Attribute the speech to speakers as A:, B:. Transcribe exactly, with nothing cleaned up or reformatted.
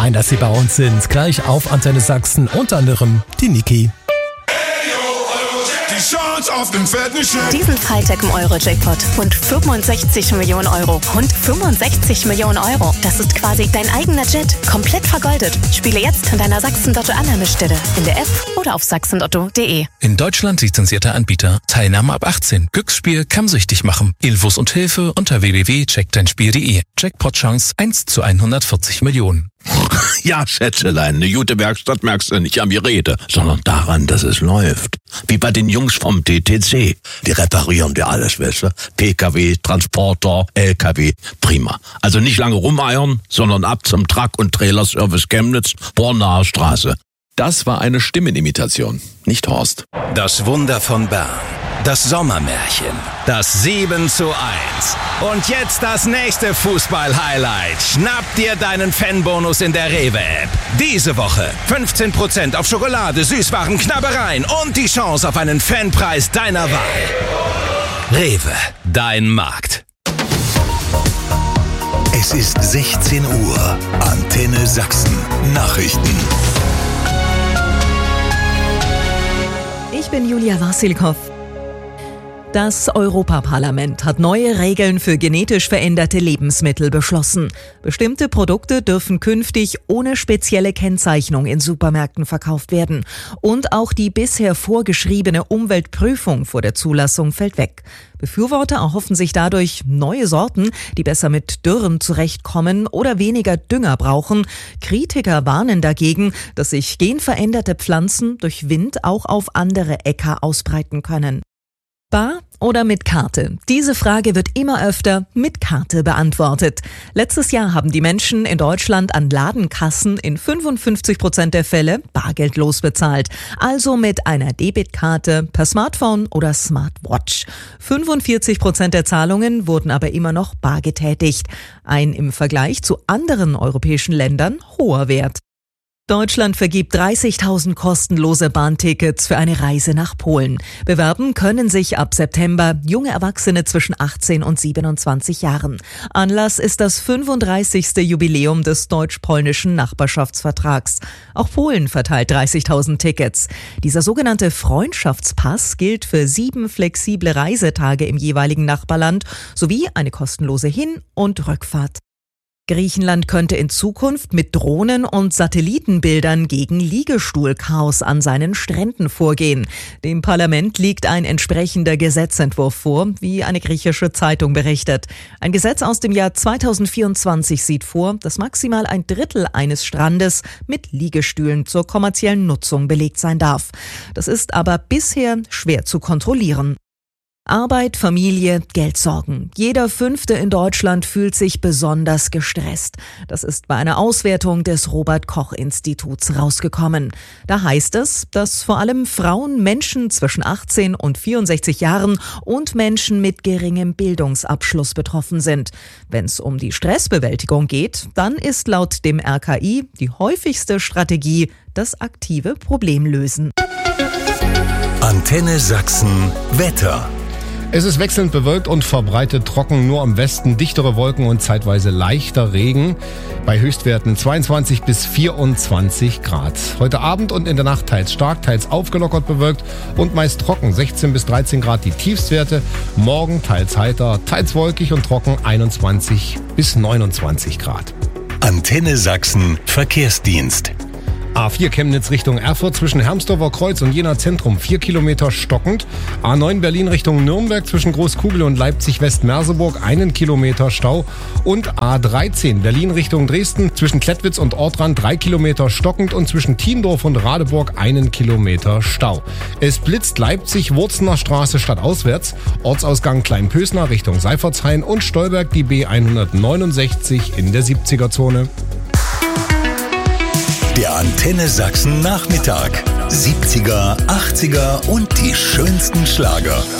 A: Fein, dass Sie bei uns sind. Gleich auf Antenne Sachsen, unter anderem die Niki.
B: Diesen Freitag im Euro-Jackpot. Rund fünfundsechzig Millionen Euro. Rund fünfundsechzig Millionen Euro. Das ist quasi dein eigener Jet. Komplett vergoldet. Spiele jetzt in deiner Sachsen-Lotto-Annahmestelle. In der App oder auf sachsen lotto punkt de.
C: In Deutschland lizenzierter Anbieter. Teilnahme ab achtzehn. Glücksspiel kann süchtig machen. Infos und Hilfe unter w w w punkt check dein spiel punkt de. Jackpot-Chance eins zu hundertvierzig Millionen.
D: Ja, Schätzelein, eine gute Werkstatt merkst du nicht am Gerede, sondern daran, dass es läuft. Wie bei den Jungs vom T T C. Die reparieren dir alles, weißt du? P K W, Transporter, L K W, prima. Also nicht lange rumeiern, sondern ab zum Truck- und Trailerservice Chemnitz, Bornaer Straße.
E: Das war eine Stimmenimitation, nicht Horst.
F: Das Wunder von Bern. Das Sommermärchen. Das sieben zu eins. Und jetzt das nächste Fußball-Highlight. Schnapp dir deinen Fanbonus in der Rewe-App. Diese Woche fünfzehn Prozent auf Schokolade, Süßwaren, Knabbereien und die Chance auf einen Fanpreis deiner Wahl. Rewe, dein Markt.
G: Es ist sechzehn Uhr. Antenne Sachsen. Nachrichten.
H: Ich bin Julia Wasilkow. Das Europaparlament hat neue Regeln für genetisch veränderte Lebensmittel beschlossen. Bestimmte Produkte dürfen künftig ohne spezielle Kennzeichnung in Supermärkten verkauft werden. Und auch die bisher vorgeschriebene Umweltprüfung vor der Zulassung fällt weg. Befürworter erhoffen sich dadurch neue Sorten, die besser mit Dürren zurechtkommen oder weniger Dünger brauchen. Kritiker warnen dagegen, dass sich genveränderte Pflanzen durch Wind auch auf andere Äcker ausbreiten können. Bar oder mit Karte? Diese Frage wird immer öfter mit Karte beantwortet. Letztes Jahr haben die Menschen in Deutschland an Ladenkassen in fünfundfünfzig Prozent der Fälle bargeldlos bezahlt. Also mit einer Debitkarte per Smartphone oder Smartwatch. fünfundvierzig Prozent der Zahlungen wurden aber immer noch bar getätigt. Ein im Vergleich zu anderen europäischen Ländern hoher Wert. Deutschland vergibt dreißigtausend kostenlose Bahntickets für eine Reise nach Polen. Bewerben können sich ab September junge Erwachsene zwischen achtzehn und siebenundzwanzig Jahren. Anlass ist das fünfunddreißigste Jubiläum des deutsch-polnischen Nachbarschaftsvertrags. Auch Polen verteilt dreißigtausend Tickets. Dieser sogenannte Freundschaftspass gilt für sieben flexible Reisetage im jeweiligen Nachbarland sowie eine kostenlose Hin- und Rückfahrt. Griechenland könnte in Zukunft mit Drohnen und Satellitenbildern gegen Liegestuhlchaos an seinen Stränden vorgehen. Dem Parlament liegt ein entsprechender Gesetzentwurf vor, wie eine griechische Zeitung berichtet. Ein Gesetz aus dem Jahr zweitausendvierundzwanzig sieht vor, dass maximal ein Drittel eines Strandes mit Liegestühlen zur kommerziellen Nutzung belegt sein darf. Das ist aber bisher schwer zu kontrollieren. Arbeit, Familie, Geldsorgen. Jeder Fünfte in Deutschland fühlt sich besonders gestresst. Das ist bei einer Auswertung des Robert-Koch-Instituts rausgekommen. Da heißt es, dass vor allem Frauen, Menschen zwischen achtzehn und vierundsechzig Jahren und Menschen mit geringem Bildungsabschluss betroffen sind. Wenn es um die Stressbewältigung geht, dann ist laut dem R K I die häufigste Strategie das aktive Problemlösen.
G: Antenne Sachsen Wetter.
I: Es ist wechselnd bewölkt und verbreitet trocken, nur im Westen dichtere Wolken und zeitweise leichter Regen. Bei Höchstwerten zweiundzwanzig bis vierundzwanzig Grad. Heute Abend und in der Nacht teils stark, teils aufgelockert bewölkt und meist trocken, sechzehn bis dreizehn Grad die Tiefstwerte. Morgen teils heiter, teils wolkig und trocken, einundzwanzig bis neunundzwanzig Grad.
G: Antenne Sachsen Verkehrsdienst.
I: A vier Chemnitz Richtung Erfurt zwischen Hermsdorfer Kreuz und Jena Zentrum vier Kilometer stockend. A neun Berlin Richtung Nürnberg zwischen Großkugel und Leipzig-West-Merseburg einen Kilometer Stau. Und A dreizehn Berlin Richtung Dresden zwischen Klettwitz und Ortrand drei Kilometer stockend und zwischen Thiendorf und Radeburg einen Kilometer Stau. Es blitzt Leipzig Wurzener Straße stadtauswärts, Ortsausgang Kleinpösner Richtung Seifertshain und Stolberg die B hundertneunundsechzig in der siebziger-Zone.
G: Der Antenne Sachsen Nachmittag. siebziger, achtziger und die schönsten Schlager.